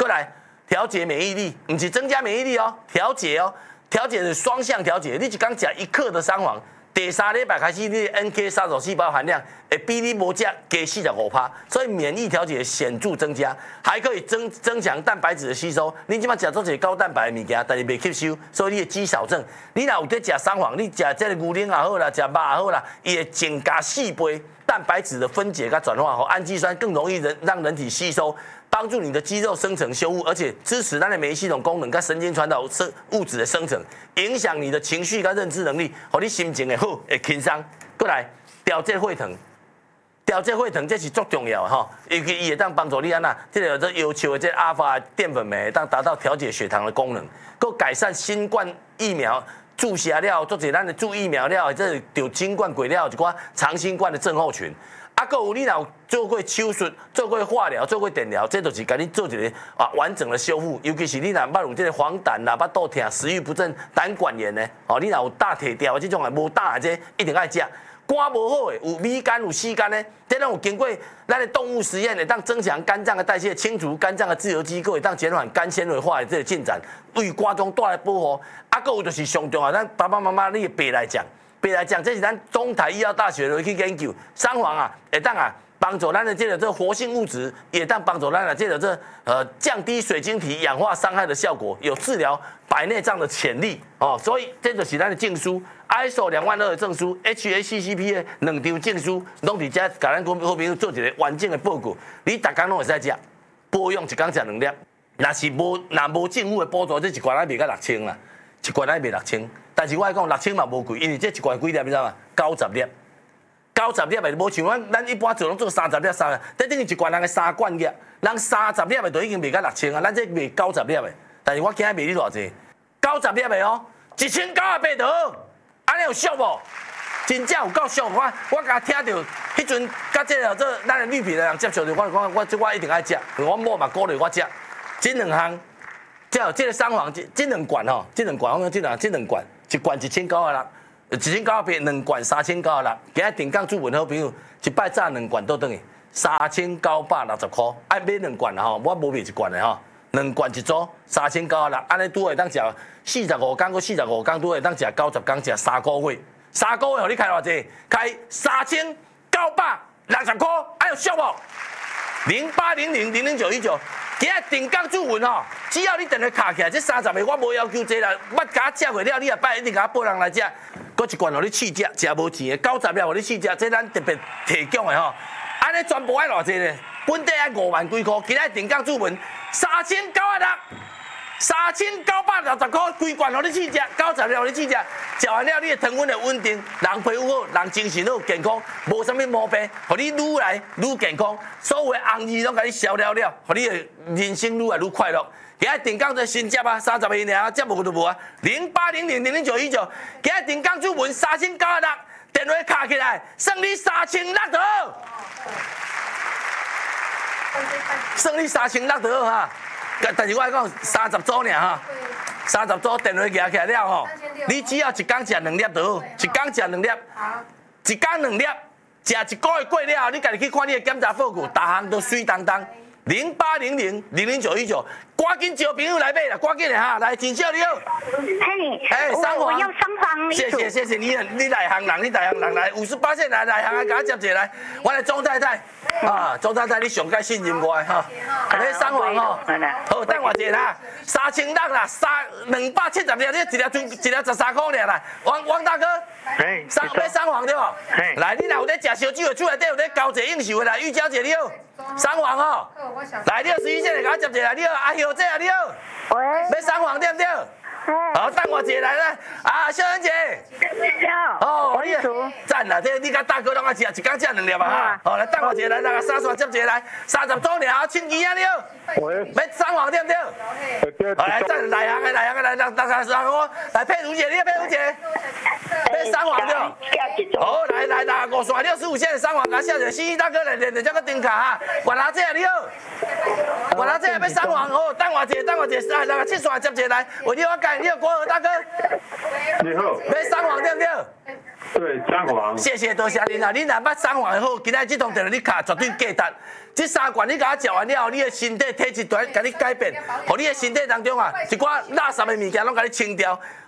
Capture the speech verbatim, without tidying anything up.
来调节免疫力，不是增加免疫力哦，调节哦，调节是双向调节。你一刚吃一克的三黄，第三礼拜开始，你的 N K 杀手细胞含量会比你无吃加四十五趴，所以免疫调节显著增加，还可以增增强蛋白质的吸收。你即马食做一个高蛋白的物件，但是未吸收，所以你的肌少症。你若有在食三黄，你食这个牛奶也好啦，食肉也好啦，伊会增加四倍蛋白质的分解跟转化后，氨基酸更容易人让人体吸收。帮助你的肌肉生成修复，而且支持咱的免疫系统功能跟神经传导生物质的生成，影响你的情绪跟认知能力，和你心情会好，会轻松。过来调节血糖，调节血糖这是足重要的哈，尤其伊会当帮助你安那，这个这要求的这阿尔法淀粉酶，当达到调节血糖的功能，够改善新冠疫苗注射了，做者咱的注疫苗了，这有新冠过了一寡长新冠的症候群。啊，还有你若做过手术、做过化疗、做过电疗，这就是给你做一个啊完整的修复。尤其是你若捌有这个黄疸啦、巴肚痛、食欲不振、胆管炎呢，哦，你若有大铁条的这种啊，无大的这一定爱食。肝无好的，有米肝、有细肝呢，这种有经过咱的动物实验的，当增强肝脏的代谢，清除肝脏的自由基，会当减缓肝纤维化的这个进展，为肝中带来保护。啊，还有就是上重要，咱爸爸妈妈你别来讲。别来讲，这是咱中台医药大学的去研究，三黄啊，会当啊帮助咱的这个这活性物质，也当帮助咱的这个这呃降低水晶体氧化伤害的效果，有治疗白内障的潜力哦。所以这就是咱的证书 ，I S O 两万二的证书 ，H A C C P 的两张证书，拢伫遮甲咱好朋友做一个完整的报告。你逐工拢会使食，保养一工食两粒，若是无若无政府的补助，这一罐仔卖到六千啦，一罐仔卖六千。但是我来讲，六千嘛无贵，因为这一罐几粒，你知道吗？九十粒，九十粒的无像咱咱一般做拢做三十粒、三十，这等于一罐人的三罐粒，人三十粒的就已经卖到六千啊，咱这卖九十粒的，但是我今日卖你偌济？九十粒的哦，一千九百八就好，安尼有俗无？真正有够俗，我我甲听到迄阵，甲这个这咱的绿皮的人接受着，我我我这我一定爱食，我某嘛鼓励我食，这两项，这有这个三黄，这这两罐吼，这两罐我讲这两这两罐。一罐一千九百六，一千九百八，两罐三千九百六。今日定岗注文好朋友，一摆炸两罐倒转去，三千九百六十块。爱买两罐吼，我无买一罐的吼，两罐一组，三千九百六。安尼拄会当食四十五天，搁四十五天拄会当食九十天，食三个月。三个月，互你开偌济？开三千九百六十块，哎有俗无？零八零零零零九一九。今日定岗注文吼，只要你电话卡起来，这三十个我无要求济啦，捌甲食过了，你也摆一定甲报人来食，搁一罐互你试食，食无钱的九十粒互你试食，这咱特别提供的吼。安尼全部爱偌济呢？本地爱五万几箍，今日定岗注文三千九百六，三千九百六十块，规罐互你试食，九十粒互你试食，食完了你的糖分会稳定，人皮肤好，人精神好，健康，无啥物毛病，互你愈来愈健康，所有的红字拢甲你消了了，互你的人生愈来愈快乐。今日定岗做新接啊，三十个尔，接无就无啊。零八零零零零九一九，今日定岗注文三千九百六，电话卡起来，算你三千六就好，算你三千六就好哈。但是我来讲三十组尔哈，三十组电话拿起来了吼，你只要一工食两粒就好，一工食两粒，一工两粒，食一个月过了后，你家己去看你的检查报告，逐项都水当当。零八零零零零九一九，赶紧招朋友来买啦，赶紧的哈，来，请笑你好。 嘿， 哎，三黄， 我要三黄， 谢谢谢谢你，你内行人，你内行人来，五十八线来内行啊，给我接者来，我来钟太太，啊，钟太太你上该信任我的哈，你三黄吼，好，等我一下啦，三千六啦，三两百七十粒，你一粒存一粒十三块尔啦，王王大哥，三买三黄对无？来，你若有在食烧酒的，厝内底有在交者应酬的来，玉娇姐你好。三黄哦，来，你好，十一线的，给我接一下，你好，阿秀姐啊，你好， 喂， 要三黄对不对？好，等我一下来啦，啊，小恩姐，哦，你赞啦，这你甲大哥拢爱食，一工食两粒啊哈，好，来等我一下来，来三线接一下来，三十组尔，亲戚啊你好，要三黄对不对？好，来赞内行的内行的来，来来来我来佩如姐，你佩如姐，要三黄对。好，来来来，五线六十五线的三黄，甲写者，西西大哥来来来，这个灯卡哈，管他这你好，管他这要三黄哦，等我一下，等我一下，来来七线接一下来，为你我改，你好国和大哥， 你好， 要三黄对不对？ 对，三黄。 谢谢，多谢恁啊！恁若捌三黄的好，今仔这通电话你卡绝对价值。这三罐你甲我食完了后，你的身体体质突然甲你改变，互你的身体当中啊，一寡垃圾的物件拢甲你清掉，